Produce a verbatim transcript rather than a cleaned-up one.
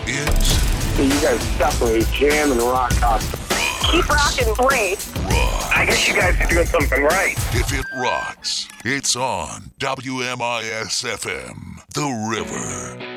It You guys definitely jam and rock out. Keep rocking, great. rocks. I guess you guys are doing something right. If it rocks, it's on W M I S F M, The River.